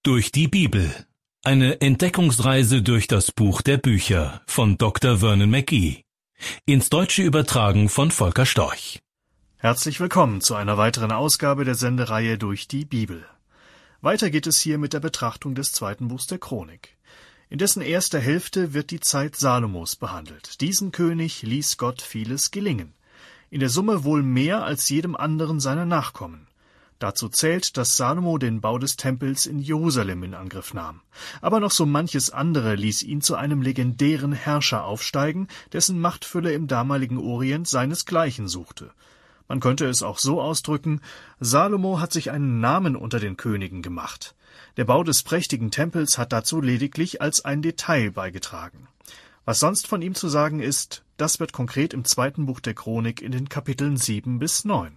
Durch die Bibel. Eine Entdeckungsreise durch das Buch der Bücher von Dr. Vernon McGee. Ins Deutsche übertragen von Volker Storch. Herzlich willkommen zu einer weiteren Ausgabe der Sendereihe Durch die Bibel. Weiter geht es hier mit der Betrachtung des zweiten Buchs der Chronik. In dessen erster Hälfte wird die Zeit Salomos behandelt. Diesem König ließ Gott vieles gelingen. In der Summe wohl mehr als jedem anderen seiner Nachkommen. Dazu zählt, dass Salomo den Bau des Tempels in Jerusalem in Angriff nahm. Aber noch so manches andere ließ ihn zu einem legendären Herrscher aufsteigen, dessen Machtfülle im damaligen Orient seinesgleichen suchte. Man könnte es auch so ausdrücken: Salomo hat sich einen Namen unter den Königen gemacht. Der Bau des prächtigen Tempels hat dazu lediglich als ein Detail beigetragen. Was sonst von ihm zu sagen ist, das wird konkret im zweiten Buch der Chronik in den Kapiteln 7 bis 9.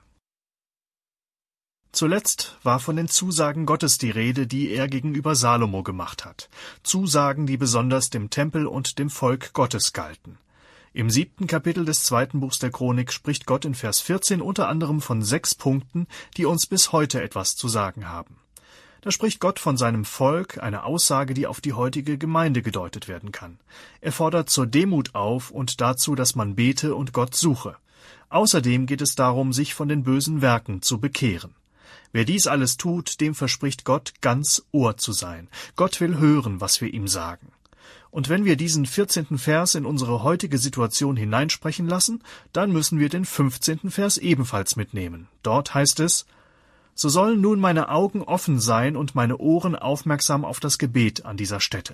Zuletzt war von den Zusagen Gottes die Rede, die er gegenüber Salomo gemacht hat. Zusagen, die besonders dem Tempel und dem Volk Gottes galten. Im 7. Kapitel des zweiten Buchs der Chronik spricht Gott in Vers 14 unter anderem von 6 Punkten, die uns bis heute etwas zu sagen haben. Da spricht Gott von seinem Volk, eine Aussage, die auf die heutige Gemeinde gedeutet werden kann. Er fordert zur Demut auf und dazu, dass man bete und Gott suche. Außerdem geht es darum, sich von den bösen Werken zu bekehren. Wer dies alles tut, dem verspricht Gott, ganz Ohr zu sein. Gott will hören, was wir ihm sagen. Und wenn wir diesen 14. Vers in unsere heutige Situation hineinsprechen lassen, dann müssen wir den 15. Vers ebenfalls mitnehmen. Dort heißt es: So sollen nun meine Augen offen sein und meine Ohren aufmerksam auf das Gebet an dieser Stätte.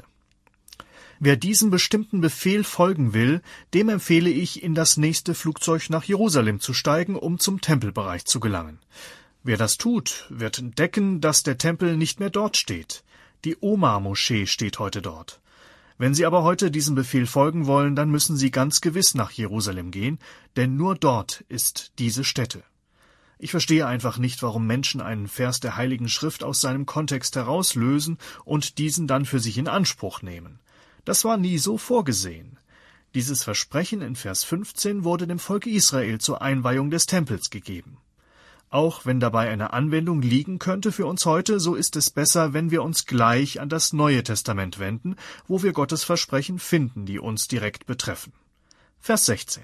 Wer diesem bestimmten Befehl folgen will, dem empfehle ich, in das nächste Flugzeug nach Jerusalem zu steigen, um zum Tempelbereich zu gelangen. Wer das tut, wird entdecken, dass der Tempel nicht mehr dort steht. Die Omar-Moschee steht heute dort. Wenn Sie aber heute diesem Befehl folgen wollen, dann müssen Sie ganz gewiss nach Jerusalem gehen, denn nur dort ist diese Stätte. Ich verstehe einfach nicht, warum Menschen einen Vers der Heiligen Schrift aus seinem Kontext herauslösen und diesen dann für sich in Anspruch nehmen. Das war nie so vorgesehen. Dieses Versprechen in Vers 15 wurde dem Volk Israel zur Einweihung des Tempels gegeben. Auch wenn dabei eine Anwendung liegen könnte für uns heute, so ist es besser, wenn wir uns gleich an das Neue Testament wenden, wo wir Gottes Versprechen finden, die uns direkt betreffen. Vers 16.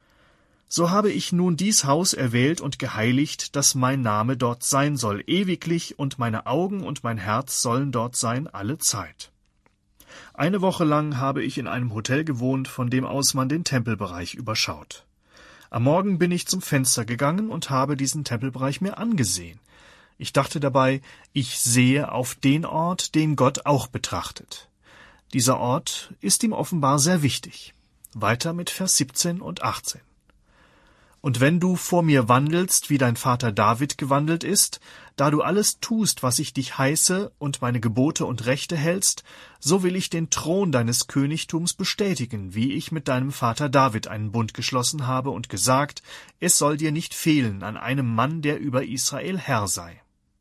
So habe ich nun dies Haus erwählt und geheiligt, dass mein Name dort sein soll, ewiglich, und meine Augen und mein Herz sollen dort sein alle Zeit. Eine Woche lang habe ich in einem Hotel gewohnt, von dem aus man den Tempelbereich überschaut. Am Morgen bin ich zum Fenster gegangen und habe diesen Tempelbereich mir angesehen. Ich dachte dabei, ich sehe auf den Ort, den Gott auch betrachtet. Dieser Ort ist ihm offenbar sehr wichtig. Weiter mit Vers 17 und 18. Und wenn du vor mir wandelst, wie dein Vater David gewandelt ist, da du alles tust, was ich dich heiße, und meine Gebote und Rechte hältst, so will ich den Thron deines Königtums bestätigen, wie ich mit deinem Vater David einen Bund geschlossen habe und gesagt, es soll dir nicht fehlen an einem Mann, der über Israel Herr sei.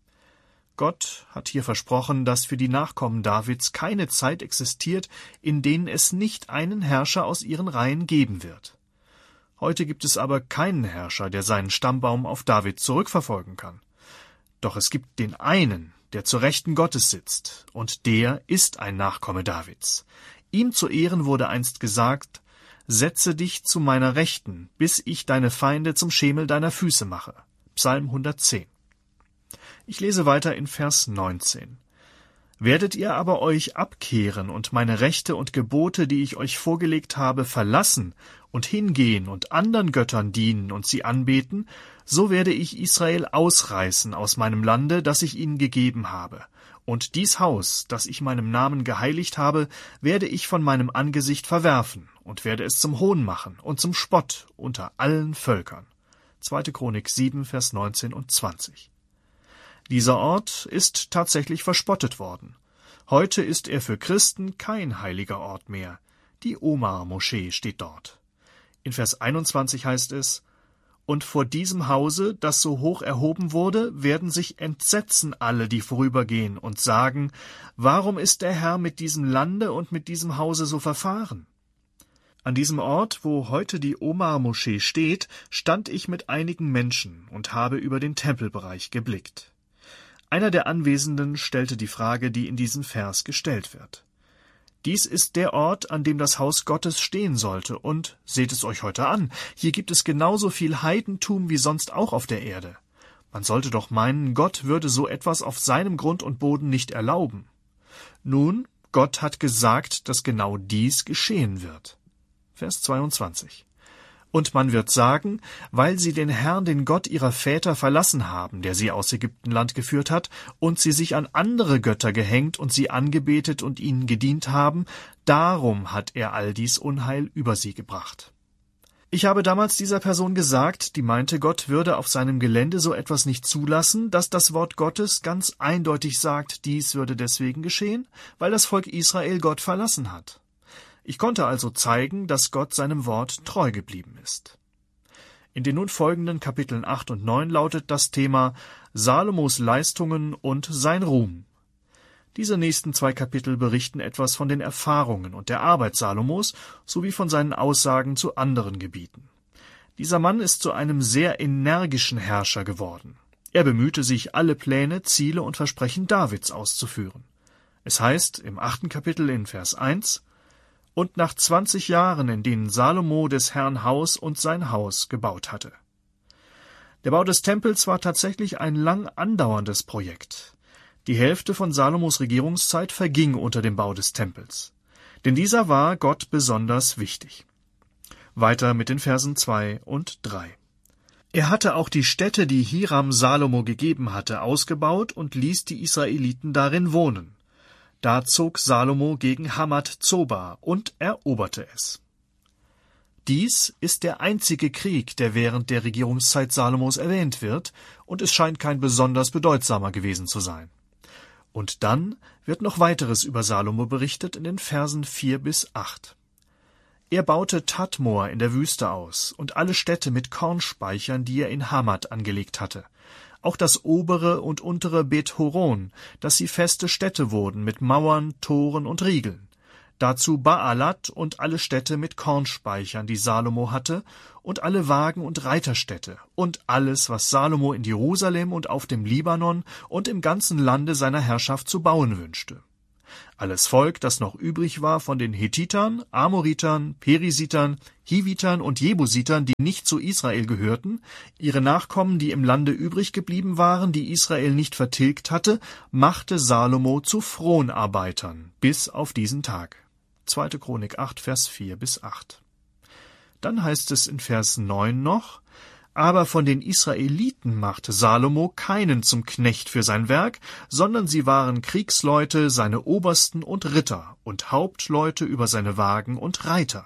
Gott hat hier versprochen, dass für die Nachkommen Davids keine Zeit existiert, in denen es nicht einen Herrscher aus ihren Reihen geben wird. Heute gibt es aber keinen Herrscher, der seinen Stammbaum auf David zurückverfolgen kann. Doch es gibt den einen, der zur Rechten Gottes sitzt, und der ist ein Nachkomme Davids. Ihm zu Ehren wurde einst gesagt: Setze dich zu meiner Rechten, bis ich deine Feinde zum Schemel deiner Füße mache. Psalm 110. Ich lese weiter in Vers 19. Werdet ihr aber euch abkehren und meine Rechte und Gebote, die ich euch vorgelegt habe, verlassen und hingehen und anderen Göttern dienen und sie anbeten, so werde ich Israel ausreißen aus meinem Lande, das ich ihnen gegeben habe. Und dies Haus, das ich meinem Namen geheiligt habe, werde ich von meinem Angesicht verwerfen und werde es zum Hohn machen und zum Spott unter allen Völkern. 2. Chronik 7, Vers 19 und 20. Dieser Ort ist tatsächlich verspottet worden. Heute ist er für Christen kein heiliger Ort mehr. Die Omar-Moschee steht dort. In Vers 21 heißt es: Und vor diesem Hause, das so hoch erhoben wurde, werden sich entsetzen alle, die vorübergehen, und sagen: Warum ist der Herr mit diesem Lande und mit diesem Hause so verfahren? An diesem Ort, wo heute die Omar-Moschee steht, stand ich mit einigen Menschen und habe über den Tempelbereich geblickt. Einer der Anwesenden stellte die Frage, die in diesem Vers gestellt wird. Dies ist der Ort, an dem das Haus Gottes stehen sollte, und seht es euch heute an, hier gibt es genauso viel Heidentum wie sonst auch auf der Erde. Man sollte doch meinen, Gott würde so etwas auf seinem Grund und Boden nicht erlauben. Nun, Gott hat gesagt, dass genau dies geschehen wird. Vers 22. Und man wird sagen, weil sie den Herrn, den Gott ihrer Väter, verlassen haben, der sie aus Ägyptenland geführt hat, und sie sich an andere Götter gehängt und sie angebetet und ihnen gedient haben, darum hat er all dies Unheil über sie gebracht. Ich habe damals dieser Person gesagt, die meinte, Gott würde auf seinem Gelände so etwas nicht zulassen, dass das Wort Gottes ganz eindeutig sagt, dies würde deswegen geschehen, weil das Volk Israel Gott verlassen hat. Ich konnte also zeigen, dass Gott seinem Wort treu geblieben ist. In den nun folgenden Kapiteln 8 und 9 lautet das Thema Salomos Leistungen und sein Ruhm. Diese nächsten 2 Kapitel berichten etwas von den Erfahrungen und der Arbeit Salomos sowie von seinen Aussagen zu anderen Gebieten. Dieser Mann ist zu einem sehr energischen Herrscher geworden. Er bemühte sich, alle Pläne, Ziele und Versprechen Davids auszuführen. Es heißt im 8. Kapitel in Vers 1: Und nach 20 Jahren, in denen Salomo des Herrn Haus und sein Haus gebaut hatte. Der Bau des Tempels war tatsächlich ein lang andauerndes Projekt. Die Hälfte von Salomos Regierungszeit verging unter dem Bau des Tempels. Denn dieser war Gott besonders wichtig. Weiter mit den Versen 2 und 3. Er hatte auch die Städte, die Hiram Salomo gegeben hatte, ausgebaut und ließ die Israeliten darin wohnen. Da zog Salomo gegen Hamath-Zoba und eroberte es. Dies ist der einzige Krieg, der während der Regierungszeit Salomos erwähnt wird, und es scheint kein besonders bedeutsamer gewesen zu sein. Und dann wird noch weiteres über Salomo berichtet in den Versen 4 bis 8. Er baute Tadmor in der Wüste aus und alle Städte mit Kornspeichern, die er in Hamath angelegt hatte. Auch das obere und untere Bet-Horon, dass sie feste Städte wurden mit Mauern, Toren und Riegeln. Dazu Baalat und alle Städte mit Kornspeichern, die Salomo hatte, und alle Wagen- und Reiterstädte, und alles, was Salomo in Jerusalem und auf dem Libanon und im ganzen Lande seiner Herrschaft zu bauen wünschte. Alles Volk, das noch übrig war von den Hethitern, Amoritern, Perisitern, Hivitern und Jebusitern, die nicht zu Israel gehörten, ihre Nachkommen, die im Lande übrig geblieben waren, die Israel nicht vertilgt hatte, machte Salomo zu Fronarbeitern, bis auf diesen Tag. 2. Chronik 8, Vers 4 bis 8. Dann heißt es in Vers 9 noch: Aber von den Israeliten machte Salomo keinen zum Knecht für sein Werk, sondern sie waren Kriegsleute, seine Obersten und Ritter und Hauptleute über seine Wagen und Reiter.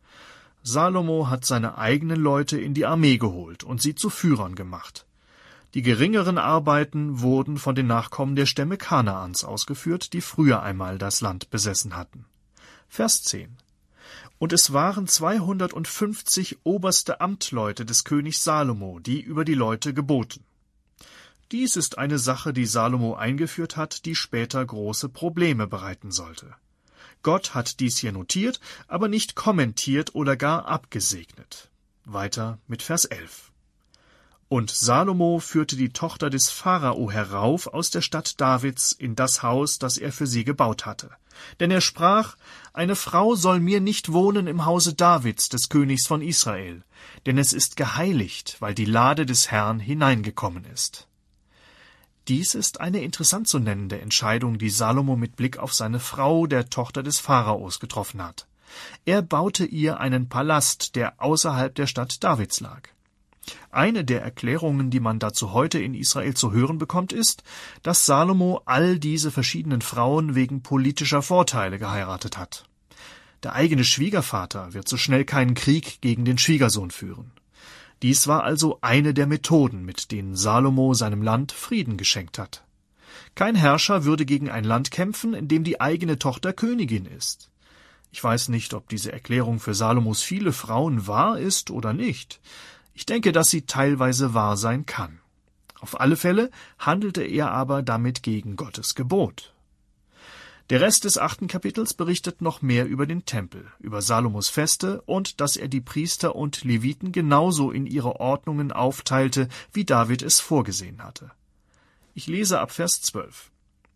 Salomo hat seine eigenen Leute in die Armee geholt und sie zu Führern gemacht. Die geringeren Arbeiten wurden von den Nachkommen der Stämme Kanaans ausgeführt, die früher einmal das Land besessen hatten. Vers 10. Und es waren 250 oberste Amtleute des Königs Salomo, die über die Leute geboten. Dies ist eine Sache, die Salomo eingeführt hat, die später große Probleme bereiten sollte. Gott hat dies hier notiert, aber nicht kommentiert oder gar abgesegnet. Weiter mit Vers 11. Und Salomo führte die Tochter des Pharao herauf aus der Stadt Davids in das Haus, das er für sie gebaut hatte. Denn er sprach: Eine Frau soll mir nicht wohnen im Hause Davids, des Königs von Israel, denn es ist geheiligt, weil die Lade des Herrn hineingekommen ist. Dies ist eine interessant zu nennende Entscheidung, die Salomo mit Blick auf seine Frau, der Tochter des Pharaos, getroffen hat. Er baute ihr einen Palast, der außerhalb der Stadt Davids lag. Eine der Erklärungen, die man dazu heute in Israel zu hören bekommt, ist, dass Salomo all diese verschiedenen Frauen wegen politischer Vorteile geheiratet hat. Der eigene Schwiegervater wird so schnell keinen Krieg gegen den Schwiegersohn führen. Dies war also eine der Methoden, mit denen Salomo seinem Land Frieden geschenkt hat. Kein Herrscher würde gegen ein Land kämpfen, in dem die eigene Tochter Königin ist. Ich weiß nicht, ob diese Erklärung für Salomos viele Frauen wahr ist oder nicht. Ich denke, dass sie teilweise wahr sein kann. Auf alle Fälle handelte er aber damit gegen Gottes Gebot. Der Rest des 8. Kapitels berichtet noch mehr über den Tempel, über Salomos Feste und dass er die Priester und Leviten genauso in ihre Ordnungen aufteilte, wie David es vorgesehen hatte. Ich lese ab Vers 12.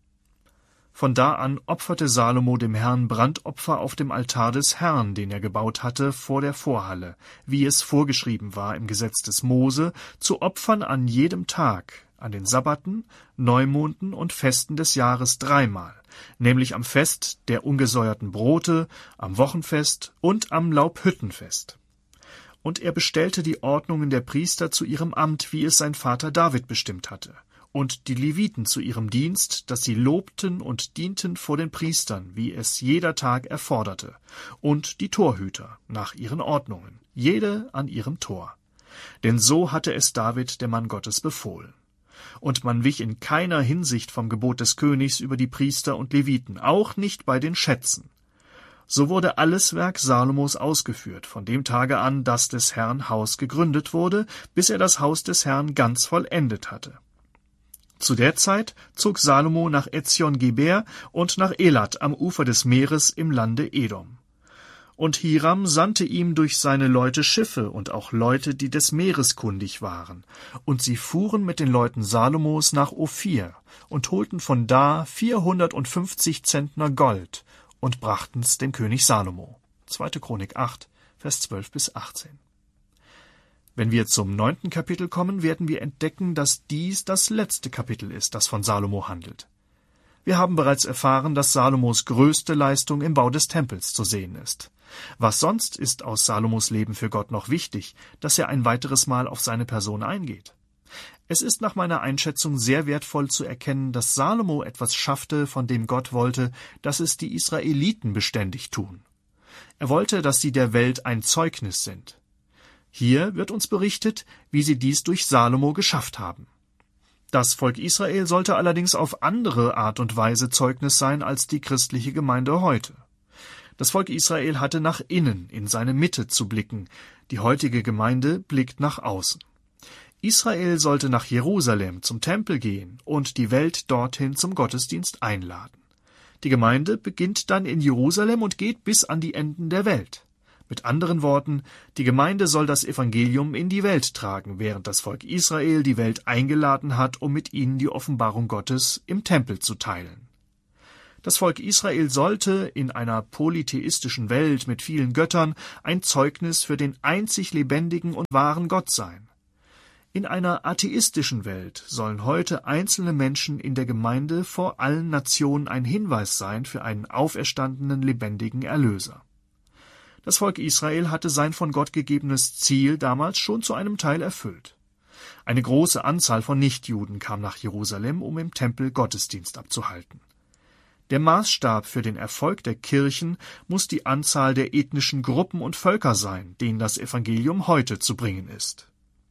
Von da an opferte Salomo dem Herrn Brandopfer auf dem Altar des Herrn, den er gebaut hatte, vor der Vorhalle, wie es vorgeschrieben war im Gesetz des Mose, zu opfern an jedem Tag, an den Sabbaten, Neumonden und Festen des Jahres 3-mal, nämlich am Fest der ungesäuerten Brote, am Wochenfest und am Laubhüttenfest. Und er bestellte die Ordnungen der Priester zu ihrem Amt, wie es sein Vater David bestimmt hatte, und die Leviten zu ihrem Dienst, dass sie lobten und dienten vor den Priestern, wie es jeder Tag erforderte, und die Torhüter nach ihren Ordnungen, jede an ihrem Tor. Denn so hatte es David, der Mann Gottes, befohlen. Und man wich in keiner Hinsicht vom Gebot des Königs über die Priester und Leviten, auch nicht bei den Schätzen. So wurde alles Werk Salomos ausgeführt, von dem Tage an, dass des Herrn Haus gegründet wurde, bis er das Haus des Herrn ganz vollendet hatte. Zu der Zeit zog Salomo nach Ezjon-Geber und nach Elat am Ufer des Meeres im Lande Edom. Und Hiram sandte ihm durch seine Leute Schiffe und auch Leute, die des Meeres kundig waren. Und sie fuhren mit den Leuten Salomos nach Ophir und holten von da 450 Zentner Gold und brachten's dem König Salomo. 2. Chronik 8, Vers 12 bis 18. Wenn wir zum 9. Kapitel kommen, werden wir entdecken, dass dies das letzte Kapitel ist, das von Salomo handelt. Wir haben bereits erfahren, dass Salomos größte Leistung im Bau des Tempels zu sehen ist. Was sonst ist aus Salomos Leben für Gott noch wichtig, dass er ein weiteres Mal auf seine Person eingeht? Es ist nach meiner Einschätzung sehr wertvoll zu erkennen, dass Salomo etwas schaffte, von dem Gott wollte, dass es die Israeliten beständig tun. Er wollte, dass sie der Welt ein Zeugnis sind. Hier wird uns berichtet, wie sie dies durch Salomo geschafft haben. Das Volk Israel sollte allerdings auf andere Art und Weise Zeugnis sein als die christliche Gemeinde heute. Das Volk Israel hatte nach innen, in seine Mitte zu blicken, die heutige Gemeinde blickt nach außen. Israel sollte nach Jerusalem zum Tempel gehen und die Welt dorthin zum Gottesdienst einladen. Die Gemeinde beginnt dann in Jerusalem und geht bis an die Enden der Welt. Mit anderen Worten, die Gemeinde soll das Evangelium in die Welt tragen, während das Volk Israel die Welt eingeladen hat, um mit ihnen die Offenbarung Gottes im Tempel zu teilen. Das Volk Israel sollte in einer polytheistischen Welt mit vielen Göttern ein Zeugnis für den einzig lebendigen und wahren Gott sein. In einer atheistischen Welt sollen heute einzelne Menschen in der Gemeinde vor allen Nationen ein Hinweis sein für einen auferstandenen, lebendigen Erlöser. Das Volk Israel hatte sein von Gott gegebenes Ziel damals schon zu einem Teil erfüllt. Eine große Anzahl von Nichtjuden kam nach Jerusalem, um im Tempel Gottesdienst abzuhalten. Der Maßstab für den Erfolg der Kirchen muss die Anzahl der ethnischen Gruppen und Völker sein, denen das Evangelium heute zu bringen ist.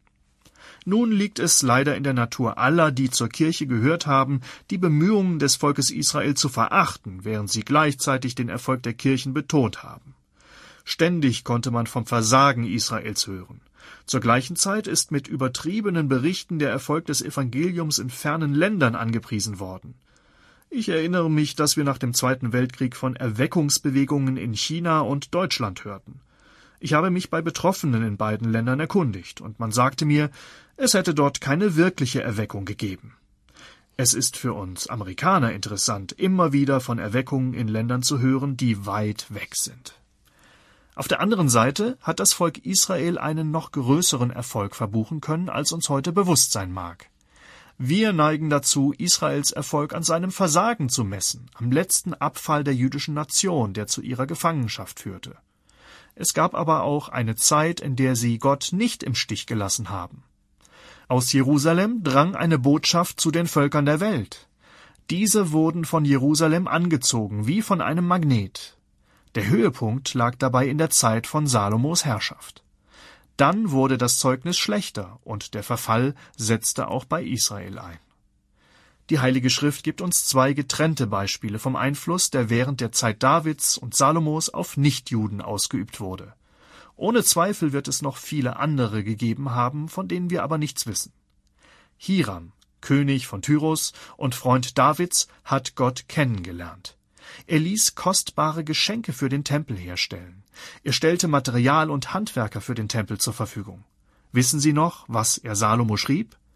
Nun liegt es leider in der Natur aller, die zur Kirche gehört haben, die Bemühungen des Volkes Israel zu verachten, während sie gleichzeitig den Erfolg der Kirchen betont haben. Ständig konnte man vom Versagen Israels hören. Zur gleichen Zeit ist mit übertriebenen Berichten der Erfolg des Evangeliums in fernen Ländern angepriesen worden. Ich erinnere mich, dass wir nach dem Zweiten Weltkrieg von Erweckungsbewegungen in China und Deutschland hörten. Ich habe mich bei Betroffenen in beiden Ländern erkundigt, und man sagte mir, es hätte dort keine wirkliche Erweckung gegeben. Es ist für uns Amerikaner interessant, immer wieder von Erweckungen in Ländern zu hören, die weit weg sind. Auf der anderen Seite hat das Volk Israel einen noch größeren Erfolg verbuchen können, als uns heute bewusst sein mag. Wir neigen dazu, Israels Erfolg an seinem Versagen zu messen, am letzten Abfall der jüdischen Nation, der zu ihrer Gefangenschaft führte. Es gab aber auch eine Zeit, in der sie Gott nicht im Stich gelassen haben. Aus Jerusalem drang eine Botschaft zu den Völkern der Welt. Diese wurden von Jerusalem angezogen, wie von einem Magnet. Der Höhepunkt lag dabei in der Zeit von Salomos Herrschaft. Dann wurde das Zeugnis schlechter und der Verfall setzte auch bei Israel ein. Die Heilige Schrift gibt uns zwei getrennte Beispiele vom Einfluss, der während der Zeit Davids und Salomos auf Nichtjuden ausgeübt wurde. Ohne Zweifel wird es noch viele andere gegeben haben, von denen wir aber nichts wissen. Hiram, König von Tyros und Freund Davids, hat Gott kennengelernt. Er ließ kostbare Geschenke für den Tempel herstellen. Er stellte Material und Handwerker für den Tempel zur Verfügung. Wissen Sie noch, was er Salomo schrieb?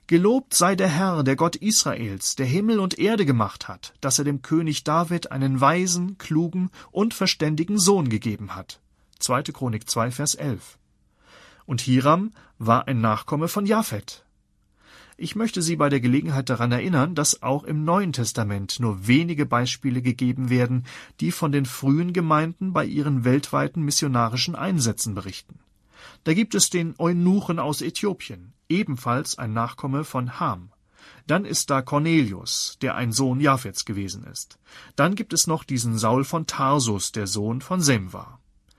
Gelobt sei der Herr, der Gott Israels, der Himmel und Erde gemacht hat, dass er dem König David einen weisen, klugen und verständigen Sohn gegeben hat. 2. Chronik 2, Vers 11. Und Hiram war ein Nachkomme von Japhet. Ich möchte Sie bei der Gelegenheit daran erinnern, dass auch im Neuen Testament nur wenige Beispiele gegeben werden, die von den frühen Gemeinden bei ihren weltweiten missionarischen Einsätzen berichten. Da gibt es den Eunuchen aus Äthiopien, ebenfalls ein Nachkomme von Ham. Dann ist da Cornelius, der ein Sohn Japhets gewesen ist. Dann gibt es noch diesen Saul von Tarsus, der Sohn von Sem war.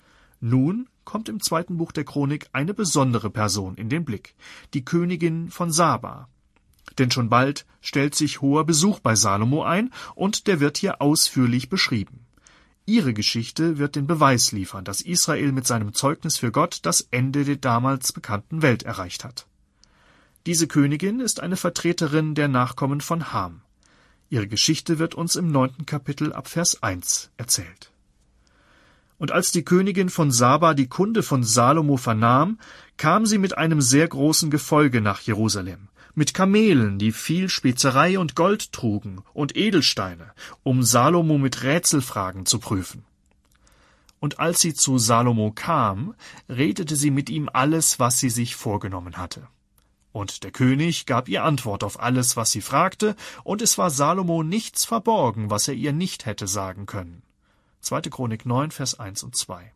Nun kommt im 2. Buch der Chronik eine besondere Person in den Blick, die Königin von Saba. Denn schon bald stellt sich hoher Besuch bei Salomo ein, und der wird hier ausführlich beschrieben. Ihre Geschichte wird den Beweis liefern, dass Israel mit seinem Zeugnis für Gott das Ende der damals bekannten Welt erreicht hat. Diese Königin ist eine Vertreterin der Nachkommen von Ham. Ihre Geschichte wird uns im 9. Kapitel ab Vers 1 erzählt. Und als die Königin von Saba die Kunde von Salomo vernahm, kam sie mit einem sehr großen Gefolge nach Jerusalem, mit Kamelen, die viel Spezerei und Gold trugen, und Edelsteine, um Salomo mit Rätselfragen zu prüfen. Und als sie zu Salomo kam, redete sie mit ihm alles, was sie sich vorgenommen hatte. Und der König gab ihr Antwort auf alles, was sie fragte, und es war Salomo nichts verborgen, was er ihr nicht hätte sagen können. 2. Chronik 9, Vers 1 und 2.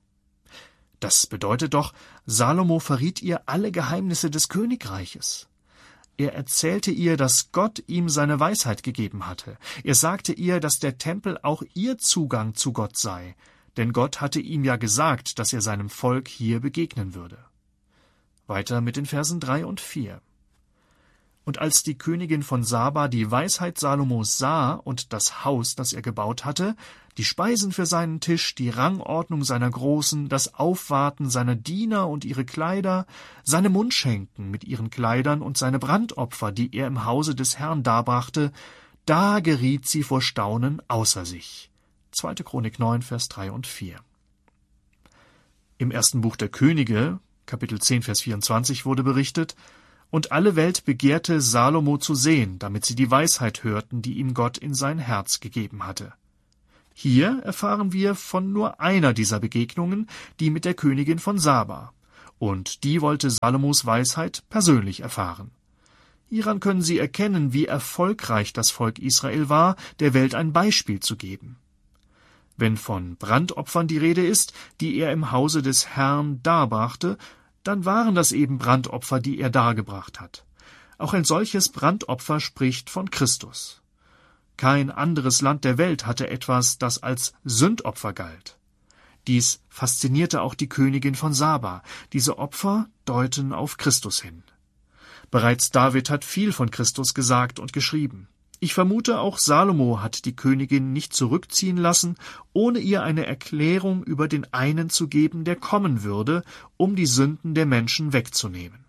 Das bedeutet doch, Salomo verriet ihr alle Geheimnisse des Königreiches. Er erzählte ihr, dass Gott ihm seine Weisheit gegeben hatte. Er sagte ihr, dass der Tempel auch ihr Zugang zu Gott sei, denn Gott hatte ihm ja gesagt, dass er seinem Volk hier begegnen würde. Weiter mit den Versen 3 und 4. Und als die Königin von Saba die Weisheit Salomos sah und das Haus, das er gebaut hatte, die Speisen für seinen Tisch, die Rangordnung seiner Großen, das Aufwarten seiner Diener und ihre Kleider, seine Mundschenken mit ihren Kleidern und seine Brandopfer, die er im Hause des Herrn darbrachte, da geriet sie vor Staunen außer sich. 2. Chronik 9, Vers 3 und 4. Im 1. Buch der Könige, Kapitel 10, Vers 24, wurde berichtet: Und alle Welt begehrte, Salomo zu sehen, damit sie die Weisheit hörten, die ihm Gott in sein Herz gegeben hatte. Hier erfahren wir von nur einer dieser Begegnungen, die mit der Königin von Saba. Und die wollte Salomos Weisheit persönlich erfahren. Hieran können Sie erkennen, wie erfolgreich das Volk Israel war, der Welt ein Beispiel zu geben. Wenn von Brandopfern die Rede ist, die er im Hause des Herrn darbrachte, dann waren das eben Brandopfer, die er dargebracht hat. Auch ein solches Brandopfer spricht von Christus. Kein anderes Land der Welt hatte etwas, das als Sündopfer galt. Dies faszinierte auch die Königin von Saba. Diese Opfer deuten auf Christus hin. Bereits David hat viel von Christus gesagt und geschrieben. Ich vermute, auch Salomo hat die Königin nicht zurückziehen lassen, ohne ihr eine Erklärung über den einen zu geben, der kommen würde, um die Sünden der Menschen wegzunehmen.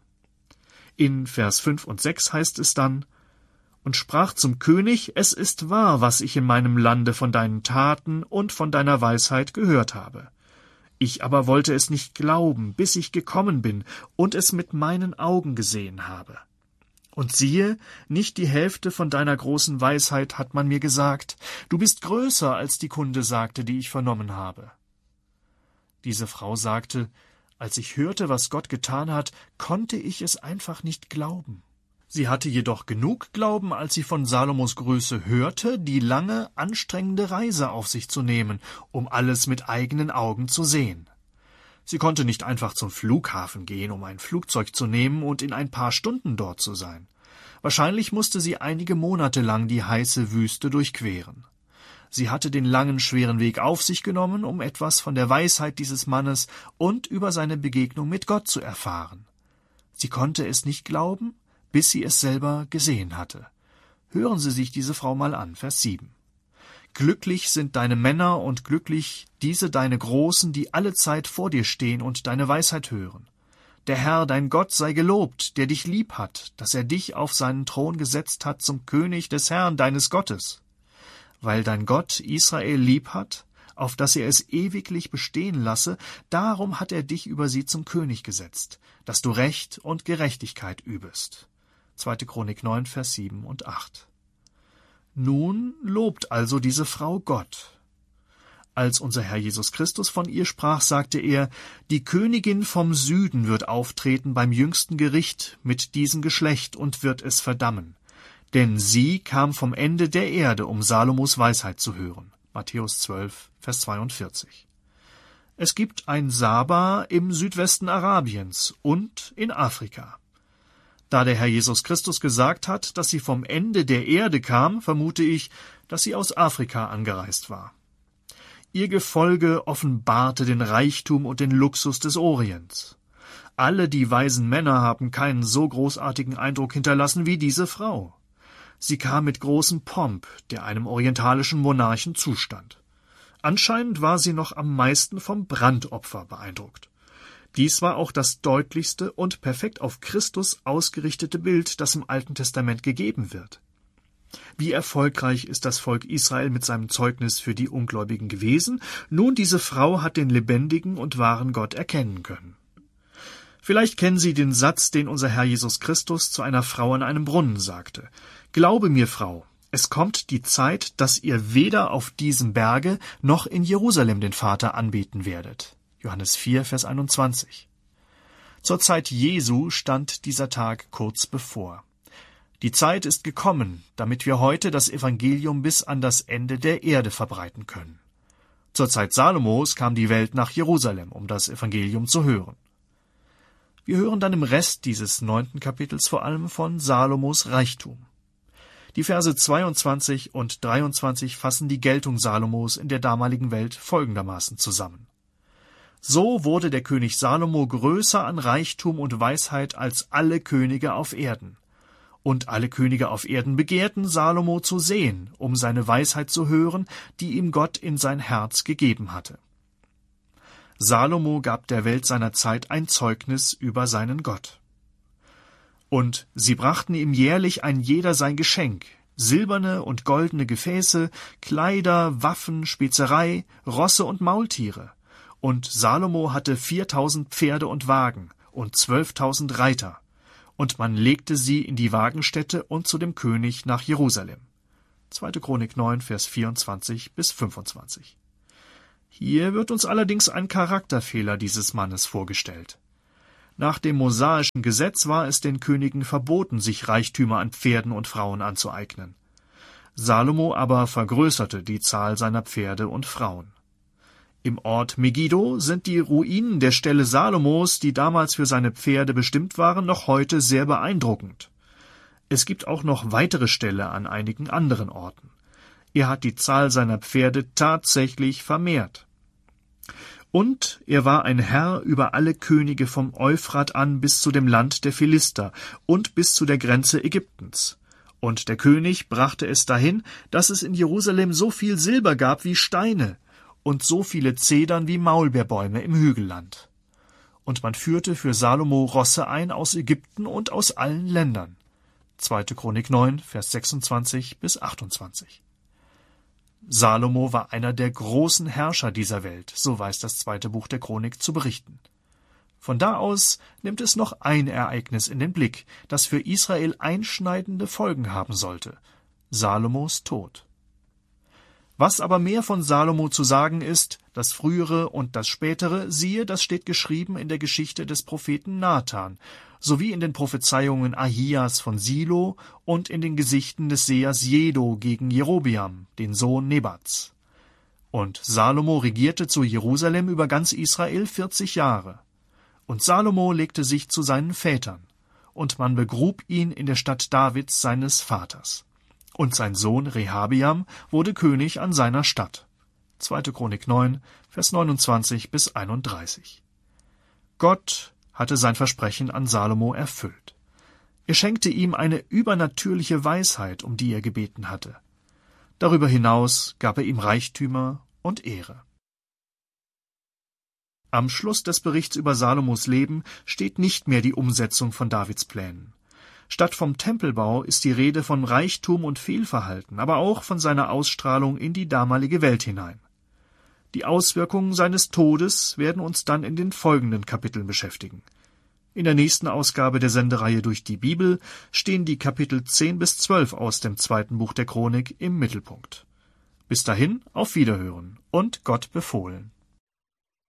In Vers 5 und 6 heißt es dann: Und sprach zum König: Es ist wahr, was ich in meinem Lande von deinen Taten und von deiner Weisheit gehört habe. Ich aber wollte es nicht glauben, bis ich gekommen bin und es mit meinen Augen gesehen habe. Und siehe, nicht die Hälfte von deiner großen Weisheit hat man mir gesagt. Du bist größer, als die Kunde sagte, die ich vernommen habe. Diese Frau sagte: Als ich hörte, was Gott getan hat, konnte ich es einfach nicht glauben. Sie hatte jedoch genug Glauben, als sie von Salomos Größe hörte, die lange, anstrengende Reise auf sich zu nehmen, um alles mit eigenen Augen zu sehen. Sie konnte nicht einfach zum Flughafen gehen, um ein Flugzeug zu nehmen und in ein paar Stunden dort zu sein. Wahrscheinlich musste sie einige Monate lang die heiße Wüste durchqueren. Sie hatte den langen, schweren Weg auf sich genommen, um etwas von der Weisheit dieses Mannes und über seine Begegnung mit Gott zu erfahren. Sie konnte es nicht glauben, bis sie es selber gesehen hatte. Hören Sie sich diese Frau mal an, Vers 7. Glücklich sind deine Männer und glücklich diese deine Großen, die allezeit vor dir stehen und deine Weisheit hören. Der Herr, dein Gott, sei gelobt, der dich lieb hat, dass er dich auf seinen Thron gesetzt hat zum König des Herrn, deines Gottes. Weil dein Gott Israel lieb hat, auf dass er es ewiglich bestehen lasse, darum hat er dich über sie zum König gesetzt, dass du Recht und Gerechtigkeit übest. 2. Chronik 9, Vers 7 und 8. Nun lobt also diese Frau Gott. Als unser Herr Jesus Christus von ihr sprach, sagte er, die Königin vom Süden wird auftreten beim jüngsten Gericht mit diesem Geschlecht und wird es verdammen. Denn sie kam vom Ende der Erde, um Salomos Weisheit zu hören. Matthäus 12, Vers 42. Es gibt ein Saba im Südwesten Arabiens und in Afrika. Da der Herr Jesus Christus gesagt hat, dass sie vom Ende der Erde kam, vermute ich, dass sie aus Afrika angereist war. Ihr Gefolge offenbarte den Reichtum und den Luxus des Orients. Alle die weisen Männer haben keinen so großartigen Eindruck hinterlassen wie diese Frau. Sie kam mit großem Pomp, der einem orientalischen Monarchen zustand. Anscheinend war sie noch am meisten vom Brandopfer beeindruckt. Dies war auch das deutlichste und perfekt auf Christus ausgerichtete Bild, das im Alten Testament gegeben wird. Wie erfolgreich ist das Volk Israel mit seinem Zeugnis für die Ungläubigen gewesen? Nun, diese Frau hat den lebendigen und wahren Gott erkennen können. Vielleicht kennen Sie den Satz, den unser Herr Jesus Christus zu einer Frau an einem Brunnen sagte. Glaube mir, Frau, es kommt die Zeit, dass ihr weder auf diesem Berge noch in Jerusalem den Vater anbeten werdet. Johannes 4, Vers 21. Zur Zeit Jesu stand dieser Tag kurz bevor. Die Zeit ist gekommen, damit wir heute das Evangelium bis an das Ende der Erde verbreiten können. Zur Zeit Salomos kam die Welt nach Jerusalem, um das Evangelium zu hören. Wir hören dann im Rest dieses 9. Kapitels vor allem von Salomos Reichtum. Die Verse 22 und 23 fassen die Geltung Salomos in der damaligen Welt folgendermaßen zusammen. So wurde der König Salomo größer an Reichtum und Weisheit als alle Könige auf Erden. Und alle Könige auf Erden begehrten, Salomo zu sehen, um seine Weisheit zu hören, die ihm Gott in sein Herz gegeben hatte. Salomo gab der Welt seiner Zeit ein Zeugnis über seinen Gott. Und sie brachten ihm jährlich ein jeder sein Geschenk, silberne und goldene Gefäße, Kleider, Waffen, Spezerei, Rosse und Maultiere. Und Salomo hatte 4.000 Pferde und Wagen und 12.000 Reiter. Und man legte sie in die Wagenstätte und zu dem König nach Jerusalem. 2. Chronik 9, Vers 24 bis 25. Hier wird uns allerdings ein Charakterfehler dieses Mannes vorgestellt. Nach dem mosaischen Gesetz war es den Königen verboten, sich Reichtümer an Pferden und Frauen anzueignen. Salomo aber vergrößerte die Zahl seiner Pferde und Frauen. Im Ort Megiddo sind die Ruinen der Ställe Salomos, die damals für seine Pferde bestimmt waren, noch heute sehr beeindruckend. Es gibt auch noch weitere Ställe an einigen anderen Orten. Er hat die Zahl seiner Pferde tatsächlich vermehrt. Und er war ein Herr über alle Könige vom Euphrat an bis zu dem Land der Philister und bis zu der Grenze Ägyptens. Und der König brachte es dahin, dass es in Jerusalem so viel Silber gab wie Steine und so viele Zedern wie Maulbeerbäume im Hügelland. Und man führte für Salomo Rosse ein aus Ägypten und aus allen Ländern. 2. Chronik 9, Vers 26 bis 28. Salomo war einer der großen Herrscher dieser Welt, so weiß das 2. Buch der Chronik zu berichten. Von da aus nimmt es noch ein Ereignis in den Blick, das für Israel einschneidende Folgen haben sollte: Salomos Tod. Was aber mehr von Salomo zu sagen ist, das Frühere und das Spätere, siehe, das steht geschrieben in der Geschichte des Propheten Nathan, sowie in den Prophezeiungen Ahias von Silo und in den Gesichten des Sehers Jedo gegen Jerobeam, den Sohn Nebats. Und Salomo regierte zu Jerusalem über ganz Israel 40 Jahre. Und Salomo legte sich zu seinen Vätern, und man begrub ihn in der Stadt Davids seines Vaters. Und sein Sohn Rehabeam wurde König an seiner Stadt. 2. Chronik 9, Vers 29 bis 31. Gott hatte sein Versprechen an Salomo erfüllt. Er schenkte ihm eine übernatürliche Weisheit, um die er gebeten hatte. Darüber hinaus gab er ihm Reichtümer und Ehre. Am Schluss des Berichts über Salomos Leben steht nicht mehr die Umsetzung von Davids Plänen. Statt vom Tempelbau ist die Rede von Reichtum und Fehlverhalten, aber auch von seiner Ausstrahlung in die damalige Welt hinein. Die Auswirkungen seines Todes werden uns dann in den folgenden Kapiteln beschäftigen. In der nächsten Ausgabe der Sendereihe Durch die Bibel stehen die Kapitel 10 bis 12 aus dem 2. Buch der Chronik im Mittelpunkt. Bis dahin, auf Wiederhören und Gott befohlen.